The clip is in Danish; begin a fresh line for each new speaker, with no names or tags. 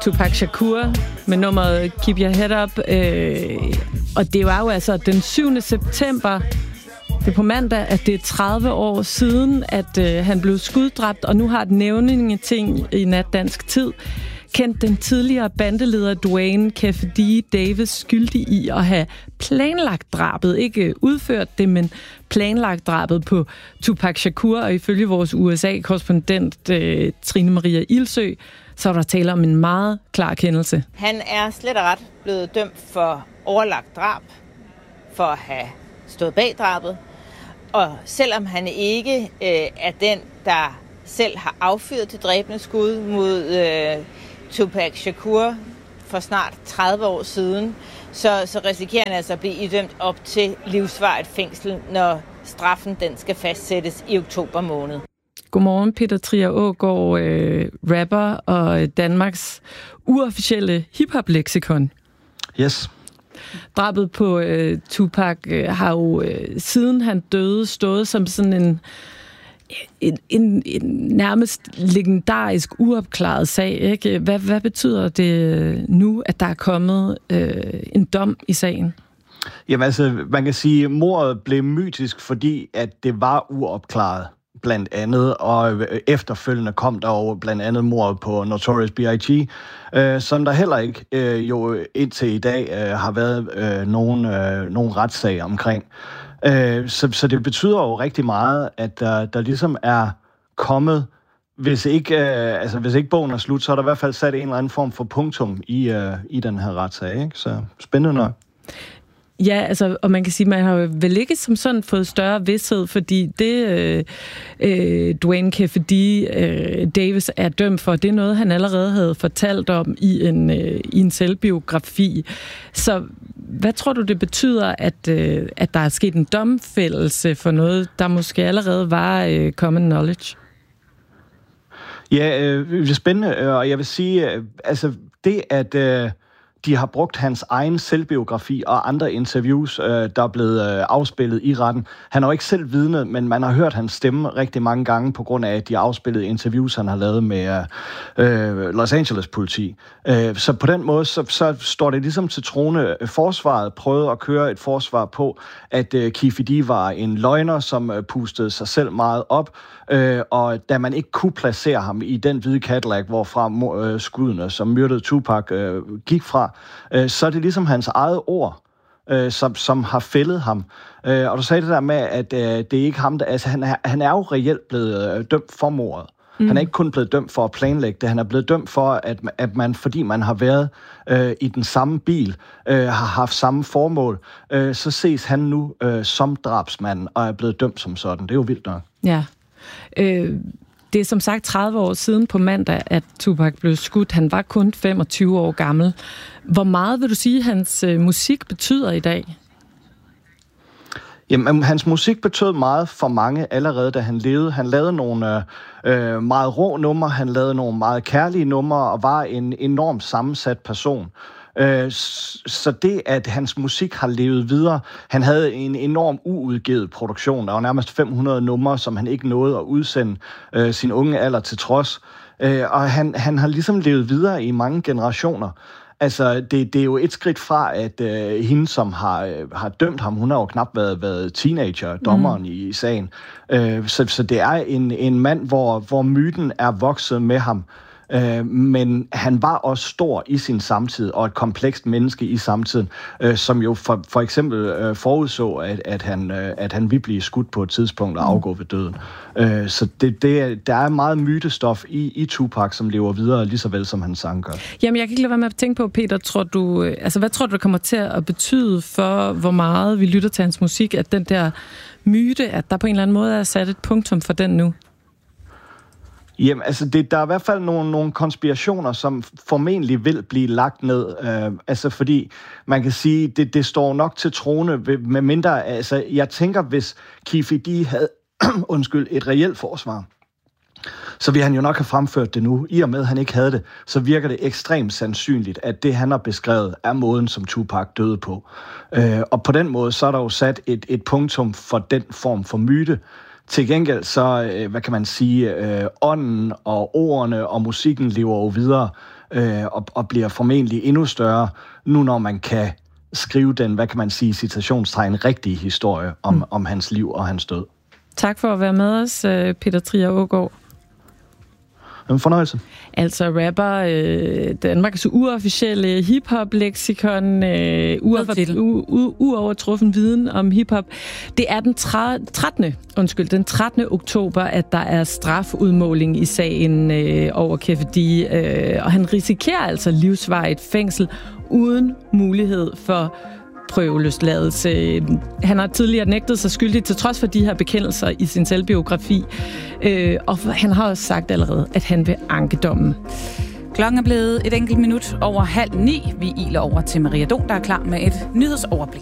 Tupac Shakur med nummeret Keep Your Head Up. Og det var jo altså den 7. september, det er på mandag, at det er 30 år siden, at han blev skuddræbt, og nu har et nævningeting i nat dansk tid kendt den tidligere bandeleder Dwayne Kefedi Davis skyldig i at have planlagt drabet. Ikke udført det, men planlagt drabet på Tupac Shakur, og ifølge vores USA-korrespondent Trine Maria Ilsø, så er der tale om en meget klar kendelse.
Han er slet og ret blevet dømt for overlagt drab, for at have stået bag drabet, og selvom han ikke er den, der selv har affyret det dræbende skud mod Tupac Shakur for snart 30 år siden, så risikerer han altså at blive idømt op til livsvarigt fængsel, når straffen den skal fastsættes i oktober måned.
Godmorgen, Peter Trier Aagaard, rapper og Danmarks uofficielle hiphop-leksikon.
Yes.
Drabet på Tupac har jo siden han døde stået som sådan en nærmest legendarisk uopklaret sag, ikke? Hvad betyder det nu, at der er kommet en dom i sagen?
Jamen altså, man kan sige, at mordet blev mytisk, fordi at det var uopklaret, blandt andet, og efterfølgende kom der jo blandt andet mordet på Notorious B.I.G., som der heller ikke jo indtil i dag har været nogen retssag omkring. Så det betyder jo rigtig meget, at der ligesom er kommet, hvis ikke bogen er slut, så er der i hvert fald sat en eller anden form for punktum i den her retssag, ikke? Så spændende nok.
Ja, altså, og man kan sige, at man har vel ikke som sådan fået større vished, fordi det Dwayne Kefedi Davis er dømt for, det er noget, han allerede havde fortalt om i en selvbiografi. Så hvad tror du, det betyder, at der er sket en domfældelse for noget, der måske allerede var common knowledge?
Ja, det er spændende, og jeg vil sige, altså det, at de har brugt hans egen selvbiografi og andre interviews, der er blevet afspillet i retten. Han har jo ikke selv vidnet, men man har hørt hans stemme rigtig mange gange på grund af, at de afspillede interviews, han har lavet med Los Angeles politi. Så på den måde, så står det ligesom til troende. Forsvaret prøvede at køre et forsvar på, at Kefedi var en løgner, som pustede sig selv meget op, og da man ikke kunne placere ham i den hvide Cadillac, hvorfra skuddene, som myrdede Tupac, gik fra, så er det ligesom hans eget ord, som har fældet ham. Og du sagde det der med, at det er ikke ham, der... Altså, han er jo reelt blevet dømt for mordet. Han er ikke kun blevet dømt for at planlægge det, han er blevet dømt for, at man, fordi man har været i den samme bil, har haft samme formål, så ses han nu som drabsmand og er blevet dømt som sådan. Det er jo vildt nok.
Ja. Det er som sagt 30 år siden på mandag, at Tupac blev skudt. Han var kun 25 år gammel. Hvor meget vil du sige, hans musik betyder i dag?
Jamen, hans musik betød meget for mange allerede, da han levede. Han lavede nogle meget rå numre, han lavede nogle meget kærlige numre, og var en enormt sammensat person. Så det, at hans musik har levet videre, han havde en enorm uudgivet produktion. Der var nærmest 500 numre, som han ikke nåede at udsende sin unge alder til trods. Og han har ligesom levet videre i mange generationer. Altså, det er jo et skridt fra, at hende, som har dømt ham, hun har jo knap været teenager, dommeren i sagen. Så det er en mand, hvor myten er vokset med ham. Men han var også stor i sin samtid, og et komplekst menneske i samtiden, som jo for eksempel forudså, at han ville blive skudt på et tidspunkt og afgå ved døden. Så der er meget mytestof i Tupac, som lever videre, lige så vel som hans sang gør.
Jamen, jeg kan ikke lade være med at tænke på, Peter, hvad tror du, det kommer til at betyde for, hvor meget vi lytter til hans musik, at den der myte, at der på en eller anden måde er sat et punktum for den nu?
Jamen, altså, der er i hvert fald nogle konspirationer, som formentlig vil blive lagt ned. Altså, fordi man kan sige, det står nok til troende, med mindre... Altså, jeg tænker, hvis Kefedi havde et reelt forsvar, så ville han jo nok have fremført det nu. I og med, at han ikke havde det, så virker det ekstremt sandsynligt, at det, han har beskrevet, er måden, som Tupac døde på. Og på den måde, så er der jo sat et punktum for den form for myte. Til gengæld så, hvad kan man sige, ånden og ordene og musikken lever jo videre. og bliver formentlig endnu større, nu når man kan skrive den, hvad kan man sige, citationstegn, rigtige historie om hans liv og hans død.
Tak for at være med os, Peter Trier Aagaard.
En fornøjelse.
Altså rapper, Danmarks uofficielle hiphop-leksikon, uovertruffen viden om hiphop. Det er den 13. oktober, at der er strafudmåling i sagen over Keffe D, og han risikerer altså livsvarigt fængsel uden mulighed for prøveløsladelse. Han har tidligere nægtet sig skyldig til trods for de her bekendelser i sin selvbiografi, og han har også sagt allerede, at han vil anke dommen.
Klokken er blevet et enkelt minut over 8:30. Vi iler over til Maria Don, der er klar med et nyhedsoverblik.